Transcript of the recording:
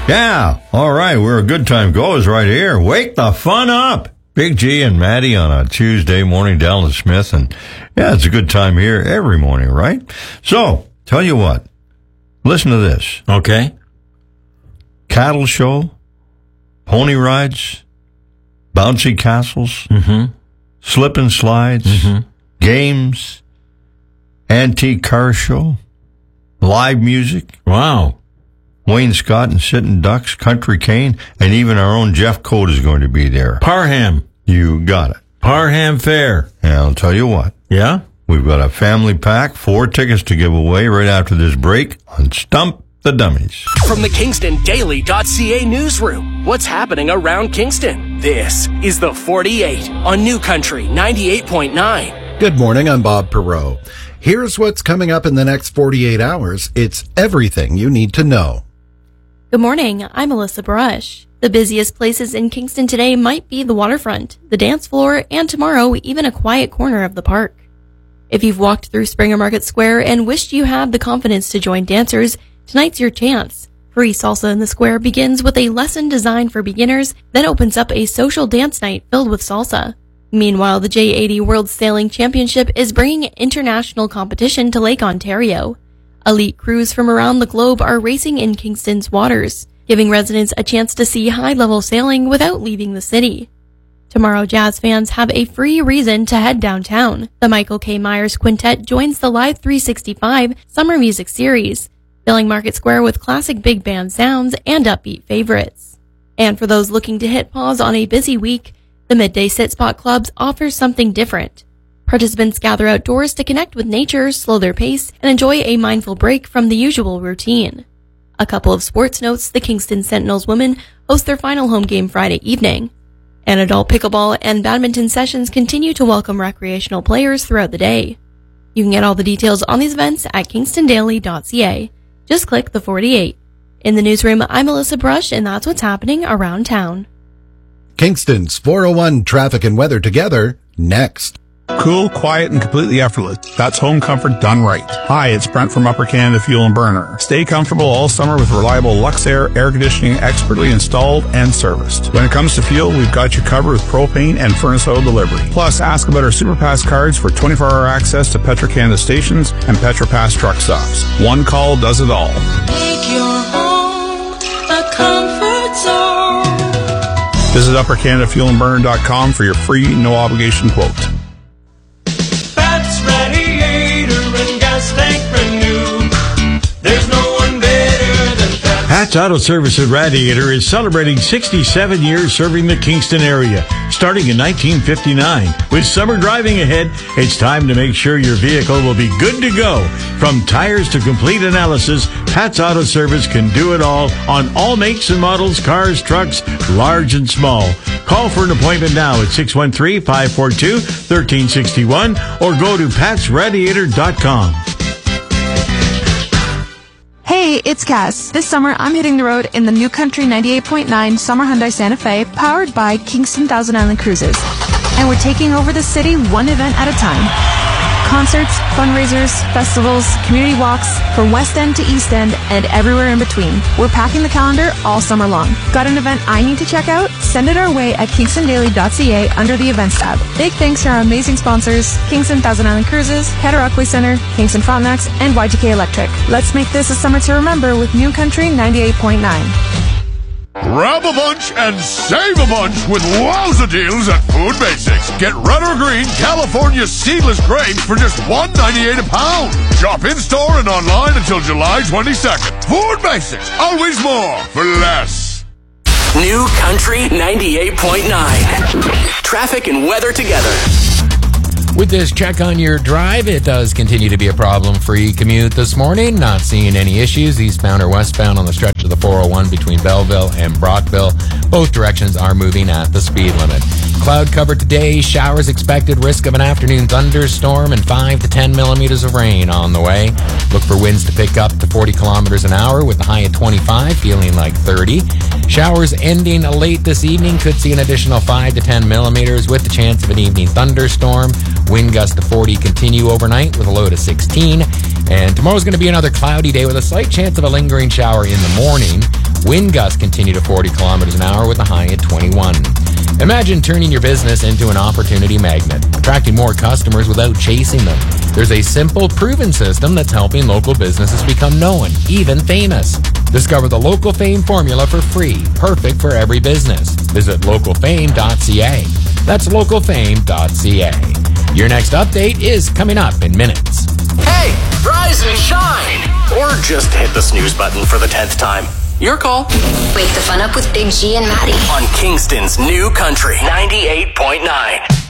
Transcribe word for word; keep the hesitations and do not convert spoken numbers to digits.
Yeah, all right, where a good time goes right here. Wake the fun up. Big G and Maddie on a Tuesday morning, Dallas Smith, and yeah, it's a good time here every morning, right? So, tell you what, listen to this. Okay. Cattle show, pony rides, bouncy castles, mm-hmm. slip and slides, mm-hmm. games, antique car show, live music. Wow. Wayne Scott and Sitting Ducks, Country Cane, and even our own Jeff Coat is going to be there. Parham. You got it. Parham Fair. And I'll tell you what. Yeah? We've got a family pack, four tickets to give away right after this break on Stump the Dummies. From the Kingston Daily dot C A newsroom, what's happening around Kingston? This is the forty-eight on New Country ninety-eight point nine. Good morning, I'm Bob Perot. Here's what's coming up in the next forty-eight hours. It's everything you need to know. Good morning, I'm Alyssa Brush. The busiest places in Kingston today might be the waterfront, the dance floor, and tomorrow, even a quiet corner of the park. If you've walked through Springer Market Square and wished you had the confidence to join dancers, tonight's your chance. Free Salsa in the Square begins with a lesson designed for beginners, then opens up a social dance night filled with salsa. Meanwhile, the J eighty World Sailing Championship is bringing international competition to Lake Ontario. Elite crews from around the globe are racing in Kingston's waters, giving residents a chance to see high-level sailing without leaving the city. Tomorrow, jazz fans have a free reason to head downtown. The Michael K. Myers Quintet joins the Live three sixty-five Summer Music Series, filling Market Square with classic big band sounds and upbeat favorites. And for those looking to hit pause on a busy week, the Midday Sit Spot Clubs offers something different. Participants gather outdoors to connect with nature, slow their pace, and enjoy a mindful break from the usual routine. A couple of sports notes, the Kingston Sentinels women host their final home game Friday evening. And adult pickleball and badminton sessions continue to welcome recreational players throughout the day. You can get all the details on these events at kingston daily dot c a. Just click the forty-eight. In the newsroom, I'm Alyssa Brush, and that's what's happening around town. Kingston's four oh one traffic and weather together, next. Cool, quiet, and completely effortless. That's home comfort done right. Hi, it's Brent from Upper Canada Fuel and Burner. Stay comfortable all summer with reliable Luxair air conditioning expertly installed and serviced. When it comes to fuel, we've got you covered with propane and furnace oil delivery. Plus, ask about our SuperPass cards for twenty-four hour access to Petro-Canada stations and PetroPass truck stops. One call does it all. Make your home a comfort zone. Visit upper canada fuel and burner dot com for your free, no obligation quote. Pat's Radiator and Gas Tank Renew. There's no one better than Pat's. Pat's Auto Service and Radiator is celebrating sixty-seven years serving the Kingston area, starting in nineteen fifty-nine. With summer driving ahead, it's time to make sure your vehicle will be good to go. From tires to complete analysis, Pat's Auto Service can do it all on all makes and models, cars, trucks, large and small. Call for an appointment now at six one three, five four two, one three six one or go to pats radiator dot com. Hey, it's Cass. This summer, I'm hitting the road in the New Country ninety-eight point nine Summer Hyundai Santa Fe, powered by Kingston Thousand Island Cruises. And we're taking over the city one event at a time. Concerts, fundraisers, festivals, community walks, from West End to East End, and everywhere in between. We're packing the calendar all summer long. Got an event I need to check out? Send it our way at kingston daily dot c a under the Events tab. Big thanks to our amazing sponsors, Kingston Thousand Island Cruises, Cataraqui Center, Kingston Frontenacs, and Y G K Electric. Let's make this a summer to remember with New Country ninety-eight point nine. Grab a bunch and save a bunch with wowza deals at Food Basics. Get red or green California seedless grapes for just one ninety-eight a pound. Shop in store and online until July twenty-second. Food Basics, always more for less. New Country ninety-eight point nine. Traffic and weather together. With this check on your drive, it does continue to be a problem-free commute this morning. Not seeing any issues eastbound or westbound on the stretch of the four oh one between Belleville and Brockville. Both directions are moving at the speed limit. Cloud cover today, showers expected, risk of an afternoon thunderstorm, and five to ten millimeters of rain on the way. Look for winds to pick up to forty kilometers an hour with a high at twenty-five, feeling like thirty. Showers ending late this evening, could see an additional five to ten millimeters with the chance of an evening thunderstorm. Wind gusts to forty continue overnight with a low to sixteen. And tomorrow's going to be another cloudy day with a slight chance of a lingering shower in the morning. Wind gusts continue to forty kilometers an hour with a high at twenty-one. Imagine turning your business into an opportunity magnet, attracting more customers without chasing them. There's a simple, proven system that's helping local businesses become known, even famous. Discover the Local Fame formula for free, perfect for every business. Visit local fame dot c a. That's local fame dot c a. Your next update is coming up in minutes. Hey, rise and shine! Or just hit the snooze button for the tenth time. Your call. Wake the fun up with Big G and Maddie. On Kingston's New Country ninety-eight point nine.